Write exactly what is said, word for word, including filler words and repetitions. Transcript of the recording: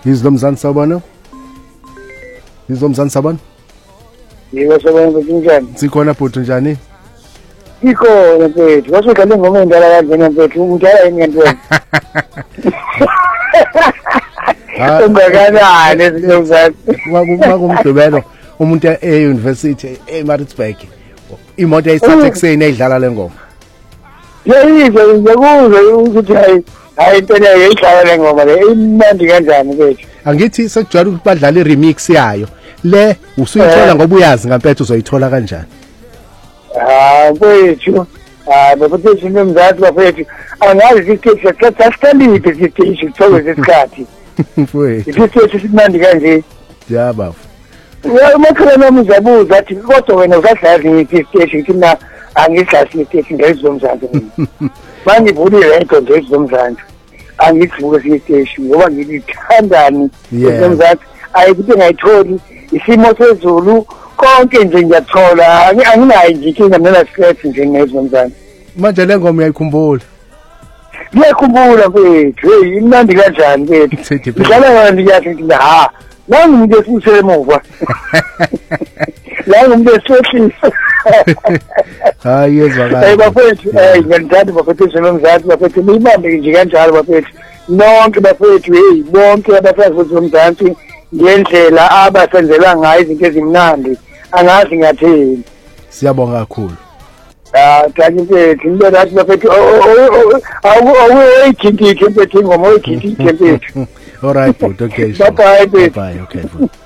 Izlomzana sabona. Izlomzana sabona. Yebo sabona njani? Sikhona bhuti njani? Sikhona mfethu. Wasedlala ingoma endala kanjena mfethu, udala yini ngempela? Ungakanani izlomzana? Wakumgqibelo umuntu e-university eMaritzburg. Imoto yayisathe kuseni edlala lengoma. Yeyizwe ngikuze ukuthi hayi hayi impela yayidlala lengoma le imnandi kanjani mfethu. Angithi sekujwayele ukuthi badlala i-remix yayo. Le usuyithola ngoba uyazi ngempela uzoyithola kanjani. Ah mfethu. Ah bafethu nomzathu bafethu. Angazi isikhathi sasithandile isikhathi sithokoze isikhathi. Mfethu. Isikhathi simnandi kanje. Ya baba. Well, makhona nomzabuza athi kodwa wena usadlala ngithi thina angihlasi ngithi ngezomzansi mina. Mangivule record ngezomzansi. Angivuke siteshi ngoba ngilithandani ngezomzansi. Ayikuthi ngayitholi isimo sezulu konke nje ngiyathola anginayo nje inkinga mina stress nje ngezomzansi. Manje le ngoma uyayikhumbula? Ngiyakhumbula mfethu, hey imnandi kanjani mfethu. Ngidlala ngiyathi ngithi ha nangu umuntu esifuse emuva. La umuntu esehlisa. Hayi yezwakala. Hey bafethu, hey ngiyandanda bafethu nomzathu bafethu niyibambe nje kanjalo bafethu. Nonke bafethu hey bonke abafazi bomzansi ngendlela abasenzela ngayo izinto ezimnandi. Angazi ngathini. Siyabonga kakhulu. Ah thank you mfethu. Ngibona nathi bafethu awu awu ikhinti ikhinti ngoma ikhinti ikhinti. All right, okay. Bye bye. Bye, okay.